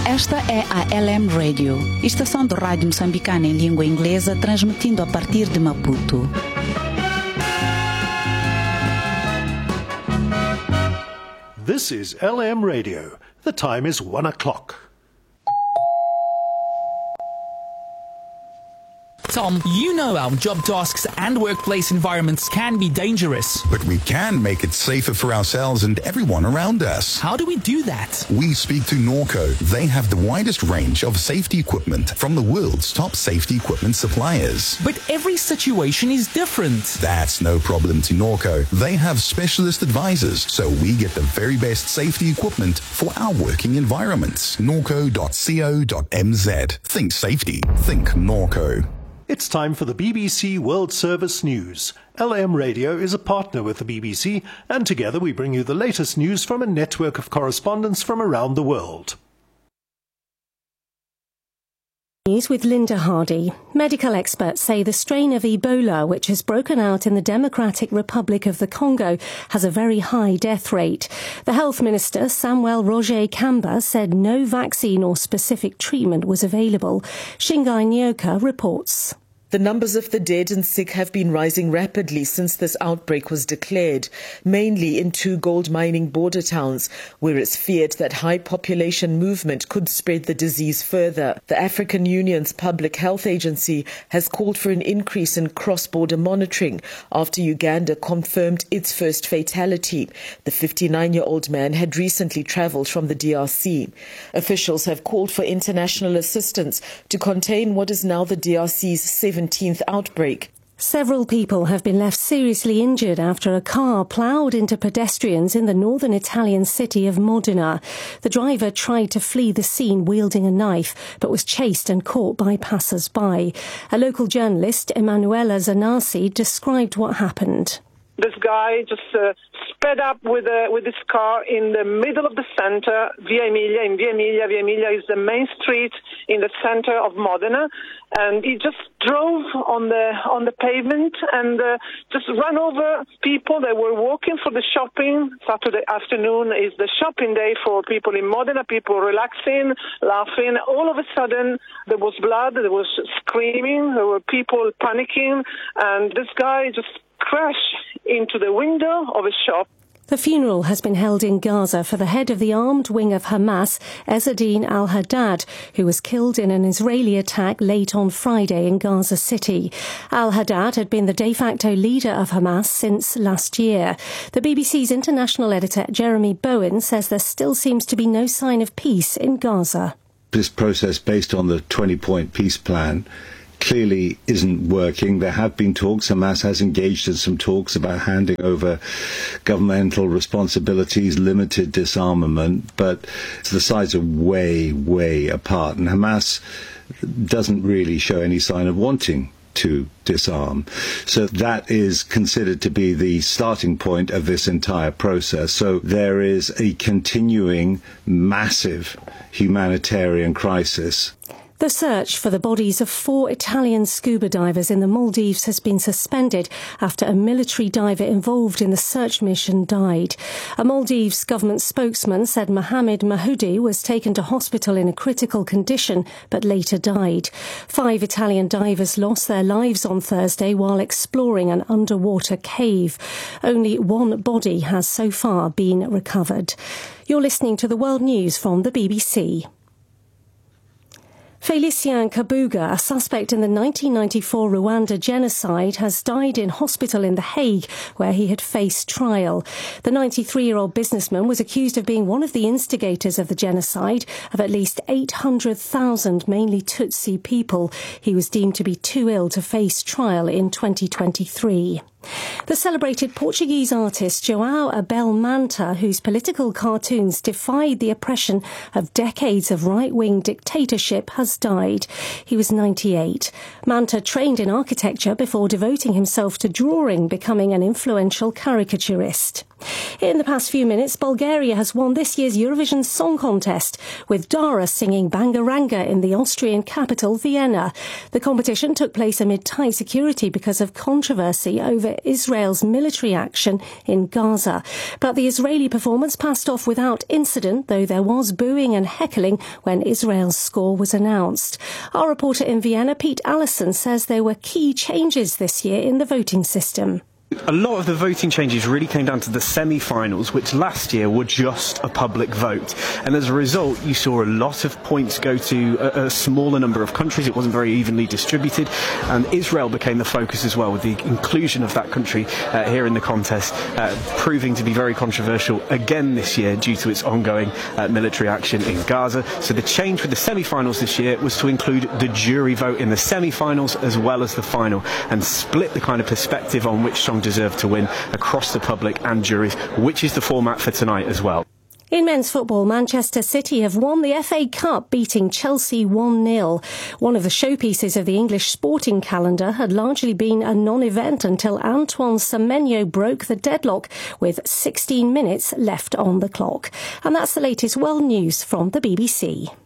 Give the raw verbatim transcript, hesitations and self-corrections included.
Esta é a L M Radio, estação de rádio moçambicana em língua inglesa, transmitindo a partir de Maputo. This is L M Radio. The time is one o'clock. Tom, you know our job tasks and workplace environments can be dangerous. But we can make it safer for ourselves and everyone around us. How do we do that? We speak to Norco. They have the widest range of safety equipment from the world's top safety equipment suppliers. But every situation is different. That's no problem to Norco. They have specialist advisors, so we get the very best safety equipment for our working environments. norco dot co dot m z. Think safety. Think Norco. It's time for the B B C World Service News. L M Radio is a partner with the B B C, and together we bring you the latest news from a network of correspondents from around the world. News with Linda Hardy. Medical experts say the strain of Ebola, which has broken out in the Democratic Republic of the Congo, has a very high death rate. The Health Minister, Samuel Roger Kamba, said no vaccine or specific treatment was available. Shingai Nyoka reports. The numbers of the dead and sick have been rising rapidly since this outbreak was declared, mainly in two gold mining border towns, where it's feared that high population movement could spread the disease further. The African Union's Public Health Agency has called for an increase in cross-border monitoring after Uganda confirmed its first fatality. The fifty-nine-year-old man had recently travelled from the D R C. Officials have called for international assistance to contain what is now the D R C's seventeenth outbreak. Several people have been left seriously injured after a car ploughed into pedestrians in the northern Italian city of Modena. The driver tried to flee the scene wielding a knife, but was chased and caught by passers-by. A local journalist, Emanuela Zanassi, described what happened. This guy just uh, sped up with uh, with his car in the middle of the center, Via Emilia. In Via Emilia, Via Emilia is the main street in the center of Modena, and he just drove on the on the pavement and uh, just ran over people that were walking for the shopping. Saturday afternoon is the shopping day for people in Modena, people relaxing, laughing. All of a sudden, there was blood, there was screaming, there were people panicking, and this guy just crashed into the window of a shop. The funeral has been held in Gaza for the head of the armed wing of Hamas, Ezzedine al-Haddad, who was killed in an Israeli attack late on Friday in Gaza City. Al-Haddad had been the de facto leader of Hamas since last year. The B B C's international editor, Jeremy Bowen, says there still seems to be no sign of peace in Gaza. This process, based on the twenty-point peace plan, clearly isn't working. There have been talks. Hamas has engaged in some talks about handing over governmental responsibilities, limited disarmament, but the sides are way, way apart. And Hamas doesn't really show any sign of wanting to disarm. So that is considered to be the starting point of this entire process. So there is a continuing massive humanitarian crisis. The search for the bodies of four Italian scuba divers in the Maldives has been suspended after a military diver involved in the search mission died. A Maldives government spokesman said Mohammed Mahoudi was taken to hospital in a critical condition but later died. Five Italian divers lost their lives on Thursday while exploring an underwater cave. Only one body has so far been recovered. You're listening to the World News from the B B C. Félicien Kabuga, a suspect in the nineteen ninety-four Rwanda genocide, has died in hospital in The Hague, where he had faced trial. The ninety-three-year-old businessman was accused of being one of the instigators of the genocide of at least eight hundred thousand mainly Tutsi people. He was deemed to be too ill to face trial in twenty twenty-three. The celebrated Portuguese artist João Abel Manta, whose political cartoons defied the oppression of decades of right-wing dictatorship, has died. He was ninety-eight. Manta trained in architecture before devoting himself to drawing, becoming an influential caricaturist. In the past few minutes, Bulgaria has won this year's Eurovision Song Contest, with Dara singing Bangaranga in the Austrian capital, Vienna. The competition took place amid tight security because of controversy over Israel's military action in Gaza. But the Israeli performance passed off without incident, though there was booing and heckling when Israel's score was announced. Our reporter in Vienna, Pete Allison, says there were key changes this year in the voting system. A lot of the voting changes really came down to the semi-finals, which last year were just a public vote. And as a result, you saw a lot of points go to a, a smaller number of countries. It wasn't very evenly distributed. And Israel became the focus as well, with the inclusion of that country uh, here in the contest, uh, proving to be very controversial again this year due to its ongoing uh, military action in Gaza. So the change with the semi-finals this year was to include the jury vote in the semi-finals as well as the final, and split the kind of perspective on which song deserve to win across the public and juries, which is the format for tonight as well. In men's football, Manchester City have won the F A Cup, beating Chelsea one nil. One of the showpieces of the English sporting calendar had largely been a non-event until Antoine Semenyo broke the deadlock with sixteen minutes left on the clock. And that's the latest world news from the B B C.